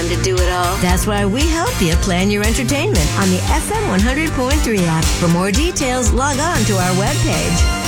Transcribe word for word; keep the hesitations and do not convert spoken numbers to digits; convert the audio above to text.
to do it all. That's why we help you plan your entertainment on the F M one hundred point three app. For more details, log on to our webpage.